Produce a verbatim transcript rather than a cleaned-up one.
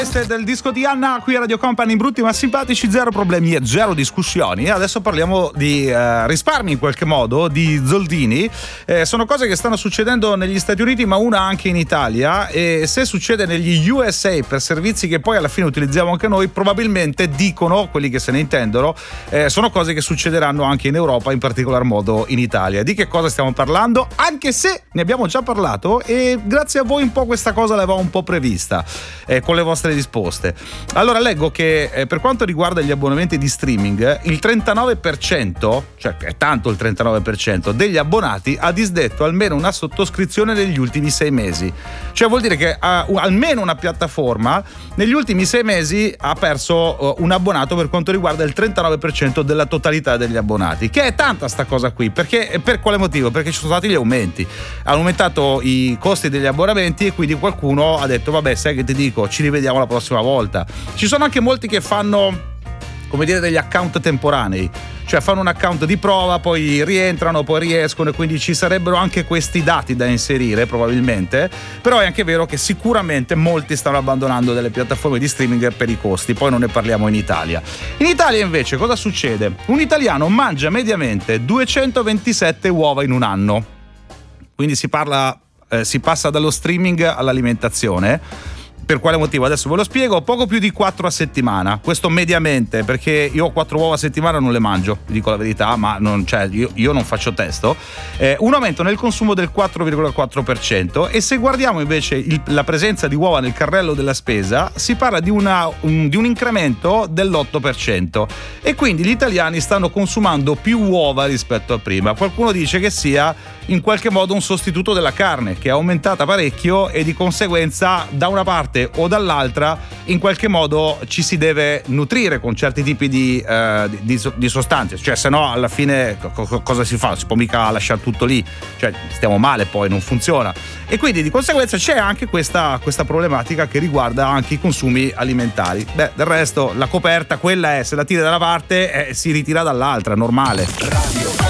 Del disco di Anna qui a Radio Company, brutti ma simpatici, zero problemi e zero discussioni. Adesso parliamo di eh, risparmi in qualche modo, di zoldini. Eh, sono cose che stanno succedendo negli Stati Uniti, ma una anche in Italia, e se succede negli U S A per servizi che poi alla fine utilizziamo anche noi, probabilmente dicono quelli che se ne intendono eh, sono cose che succederanno anche in Europa, in particolar modo in Italia. Di che cosa stiamo parlando? Anche se ne abbiamo già parlato e grazie a voi un po' questa cosa l'avevamo un po' prevista eh, con le vostre risposte. Allora leggo che eh, per quanto riguarda gli abbonamenti di streaming, il trentanove per cento, cioè è tanto il trentanove per cento degli abbonati ha disdetto almeno una sottoscrizione negli ultimi sei mesi. Cioè vuol dire che ha, almeno una piattaforma negli ultimi sei mesi ha perso uh, un abbonato per quanto riguarda il trentanove per cento della totalità degli abbonati, che è tanta sta cosa qui. Perché per quale motivo? Perché ci sono stati gli aumenti, hanno aumentato i costi degli abbonamenti e quindi qualcuno ha detto vabbè, sai che ti dico, ci rivediamo la prossima volta. Ci sono anche molti che fanno, come dire, degli account temporanei, cioè fanno un account di prova, poi rientrano, poi riescono, e quindi ci sarebbero anche questi dati da inserire probabilmente. Però è anche vero che sicuramente molti stanno abbandonando delle piattaforme di streaming per i costi, poi non ne parliamo in Italia. In Italia invece cosa succede? Un italiano mangia mediamente duecentoventisette uova in un anno, quindi si parla, eh, si passa dallo streaming all'alimentazione. Per quale motivo? Adesso ve lo spiego. Poco più di quattro a settimana, questo mediamente, perché io quattro uova a settimana non le mangio, vi dico la verità, ma non, cioè, io, io non faccio testo. Eh, un aumento nel consumo del quattro virgola quattro per cento, e se guardiamo invece il, la presenza di uova nel carrello della spesa, si parla di, una, un, di un incremento dell'otto per cento, e quindi gli italiani stanno consumando più uova rispetto a prima. Qualcuno dice che sia in qualche modo un sostituto della carne, che è aumentata parecchio, e di conseguenza da una parte o dall'altra in qualche modo ci si deve nutrire con certi tipi di, eh, di, di sostanze, cioè se no alla fine co- cosa si fa? Si può mica lasciare tutto lì, cioè stiamo male, poi non funziona, e quindi di conseguenza c'è anche questa, questa problematica che riguarda anche i consumi alimentari. Beh, del resto la coperta quella è, se la tira da una parte eh, si ritira dall'altra, normale. Radio